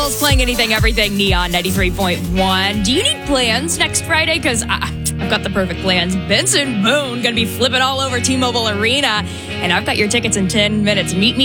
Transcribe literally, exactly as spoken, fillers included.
Charles playing Anything, Everything, Neon ninety-three point one. Do you need plans next Friday? Because I've got the perfect plans. Benson Boone going to be flipping all over T-Mobile Arena. And I've got your tickets in ten minutes. Meet me